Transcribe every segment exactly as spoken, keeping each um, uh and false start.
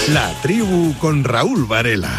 La Tribu con Raúl Varela.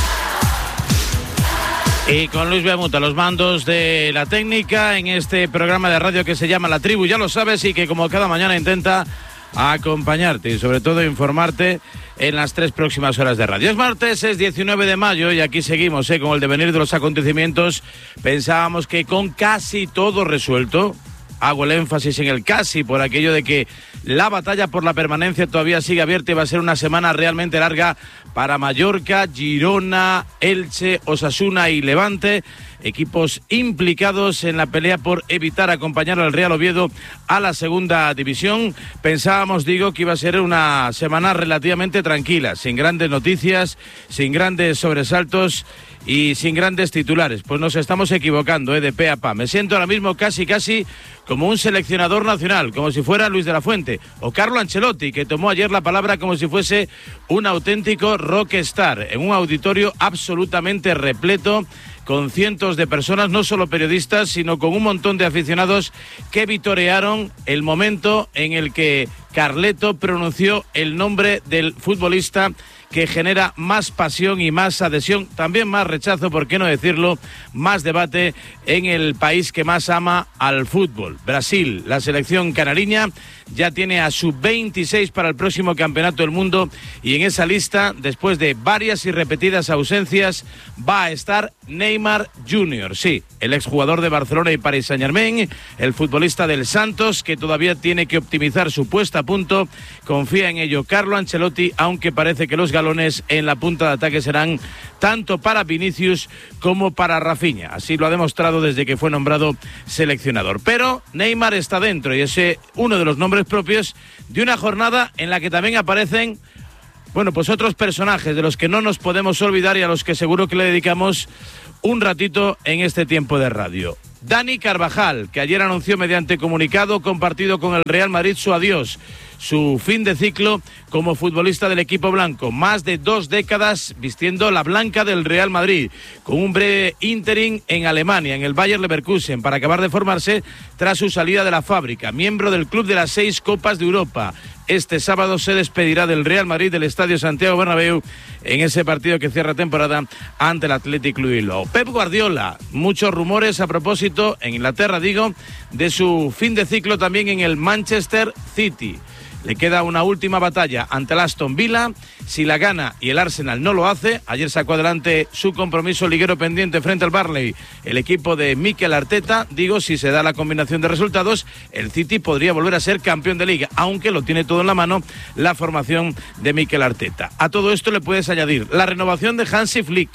Y con Luis Beamuta, los mandos de la técnica en este programa de radio que se llama La Tribu, ya lo sabes, y que como cada mañana intenta acompañarte y sobre todo informarte en las tres próximas horas de radio. Es martes, es diecinueve de mayo y aquí seguimos ¿eh? con el devenir de los acontecimientos. Pensábamos que con casi todo resuelto, hago el énfasis en el casi por aquello de que la batalla por la permanencia todavía sigue abierta y va a ser una semana realmente larga para Mallorca, Girona, Elche, Osasuna y Levante, equipos implicados en la pelea por evitar acompañar al Real Oviedo a la segunda división. Pensábamos, digo, que iba a ser una semana relativamente tranquila, sin grandes noticias, sin grandes sobresaltos y sin grandes titulares. Pues nos estamos equivocando, ¿eh? de pe a pa. Me siento ahora mismo casi, casi como un seleccionador nacional, como si fuera Luis de la Fuente o Carlo Ancelotti, que tomó ayer la palabra como si fuese un auténtico rockstar, en un auditorio absolutamente repleto, con cientos de personas, no solo periodistas, sino con un montón de aficionados que vitorearon el momento en el que Carleto pronunció el nombre del futbolista que genera más pasión y más adhesión, también más rechazo, por qué no decirlo, más debate en el país que más ama al fútbol. Brasil, la selección canariña, ya tiene a sub veintiséis para el próximo Campeonato del Mundo y en esa lista, después de varias y repetidas ausencias, va a estar Neymar junior, sí, el exjugador de Barcelona y Paris Saint-Germain, el futbolista del Santos, que todavía tiene que optimizar su puesta a punto. Confía en ello Carlo Ancelotti, aunque parece que los galones en la punta de ataque serán tanto para Vinicius como para Rafinha. Así lo ha demostrado desde que fue nombrado seleccionador. Pero Neymar está dentro y es uno de los nombres propios de una jornada en la que también aparecen, bueno, pues otros personajes de los que no nos podemos olvidar y a los que seguro que le dedicamos un ratito en este tiempo de radio. Dani Carvajal, que ayer anunció mediante comunicado compartido con el Real Madrid su adiós, su fin de ciclo como futbolista del equipo blanco. Más de dos décadas vistiendo la blanca del Real Madrid, con un breve ínterin en Alemania, en el Bayer Leverkusen, para acabar de formarse tras su salida de la fábrica. Miembro del club de las seis Copas de Europa. Este sábado se despedirá del Real Madrid del Estadio Santiago Bernabéu en ese partido que cierra temporada ante el Athletic Club Bilbao. Pep Guardiola, muchos rumores a propósito, en Inglaterra digo, de su fin de ciclo también en el Manchester City. Le queda una última batalla ante el Aston Villa. Si la gana y el Arsenal no lo hace, ayer sacó adelante su compromiso liguero pendiente frente al Burnley, el equipo de Mikel Arteta. Digo, si se da la combinación de resultados, el City podría volver a ser campeón de liga, aunque lo tiene todo en la mano la formación de Mikel Arteta. A todo esto le puedes añadir la renovación de Hansi Flick,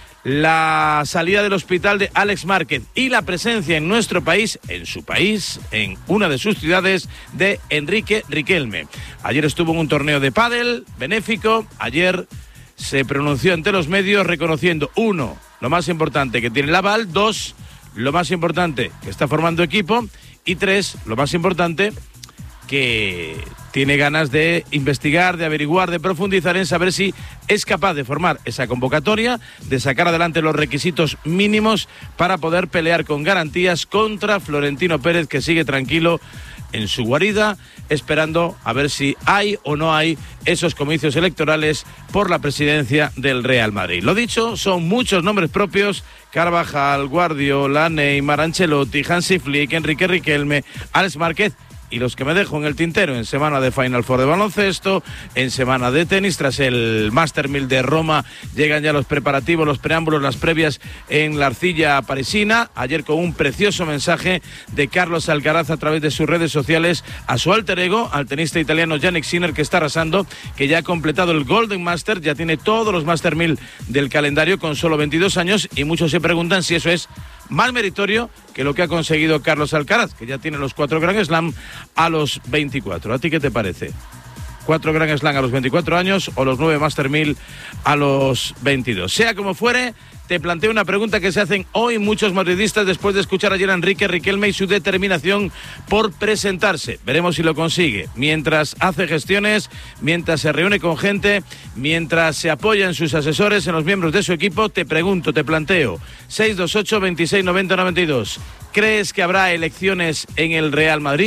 la salida del hospital de Alex Márquez y la presencia en nuestro país, en su país, en una de sus ciudades, de Enrique Riquelme. Ayer estuvo en un torneo de pádel benéfico. Ayer se pronunció ante los medios reconociendo, uno, lo más importante, que tiene el aval; dos, lo más importante, que está formando equipo; y tres, lo más importante, que tiene ganas de investigar, de averiguar, de profundizar en saber si es capaz de formar esa convocatoria, de sacar adelante los requisitos mínimos para poder pelear con garantías contra Florentino Pérez, que sigue tranquilo en su guarida, esperando a ver si hay o no hay esos comicios electorales por la presidencia del Real Madrid. Lo dicho, son muchos nombres propios: Carvajal, Guardiola, Neymar, Ancelotti, Hansi Flick, Enrique Riquelme, Alex Márquez, y los que me dejo en el tintero en semana de Final Four de baloncesto, en semana de tenis, tras el Master mil de Roma, llegan ya los preparativos, los preámbulos, las previas en la arcilla parisina. Ayer con un precioso mensaje de Carlos Alcaraz a través de sus redes sociales a su alter ego, al tenista italiano Jannik Sinner, que está arrasando, que ya ha completado el Golden Master, ya tiene todos los Master mil del calendario con solo veintidós años, y muchos se preguntan si eso es más meritorio que lo que ha conseguido Carlos Alcaraz, que ya tiene los cuatro Grand Slam a los veinticuatro. ¿A ti qué te parece? ¿Cuatro Grand Slam a los veinticuatro años o los nueve Master mil a los veintidós? Sea como fuere, te planteo una pregunta que se hacen hoy muchos madridistas después de escuchar ayer a Enrique Riquelme y su determinación por presentarse. Veremos si lo consigue. Mientras hace gestiones, mientras se reúne con gente, mientras se apoya en sus asesores, en los miembros de su equipo, te pregunto, te planteo, seis dos ocho, veintiséis, noventa, noventa y dos. ¿Crees que habrá elecciones en el Real Madrid?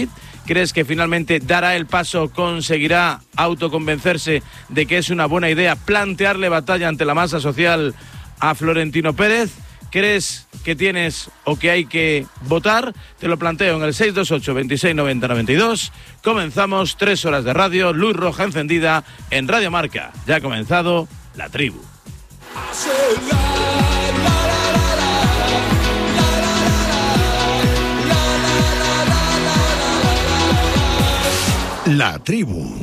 ¿Crees que finalmente dará el paso, conseguirá autoconvencerse de que es una buena idea plantearle batalla ante la masa social a Florentino Pérez? ¿Crees que tienes o que hay que votar? Te lo planteo en el seis dos ocho, veintiséis noventa, noventa y dos. Comenzamos tres horas de radio, luz roja encendida en Radio Marca. Ya ha comenzado La Tribu. La Tribu.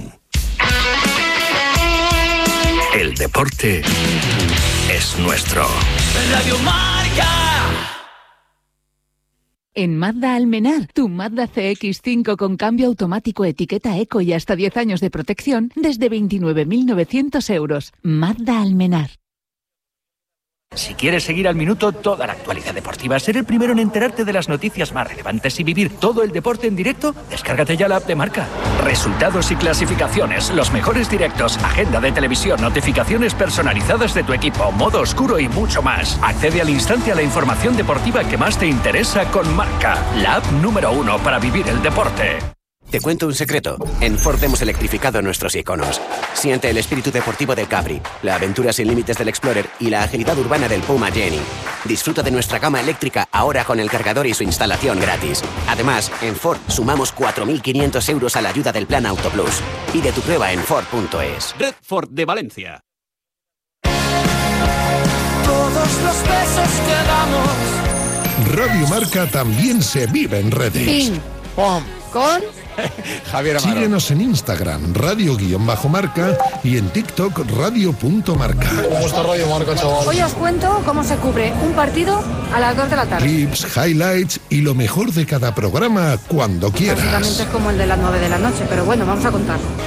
El deporte es nuestro. Radio Marca. En Mazda Almenar, tu Mazda C X cinco con cambio automático, etiqueta eco y hasta diez años de protección desde veintinueve mil novecientos euros. Mazda Almenar. Si quieres seguir al minuto toda la actualidad deportiva, ser el primero en enterarte de las noticias más relevantes y vivir todo el deporte en directo, descárgate ya la app de Marca. Resultados y clasificaciones, los mejores directos, agenda de televisión, notificaciones personalizadas de tu equipo, modo oscuro y mucho más. Accede al instante a la información deportiva que más te interesa con Marca, la app número uno para vivir el deporte. Te cuento un secreto. En Ford hemos electrificado nuestros iconos. Siente el espíritu deportivo del Capri, la aventura sin límites del Explorer y la agilidad urbana del Puma Jenny. Disfruta de nuestra gama eléctrica ahora con el cargador y su instalación gratis. Además, en Ford sumamos cuatro mil quinientos euros a la ayuda del Plan Auto Plus. Pide tu prueba en Ford punto es. Red Ford de Valencia. Todos los besos que damos. Radio Marca también se vive en redes. Ping, pom, con Javier Amaro. Síguenos en Instagram, radio-marca y en TikTok, radio.marca. ¿Cómo está Radio Marca, chaval? Hoy os cuento cómo se cubre un partido a las dos de la tarde. Clips, highlights y lo mejor de cada programa cuando quieras. Básicamente es como el de las nueve de la noche, pero bueno, vamos a contarlo.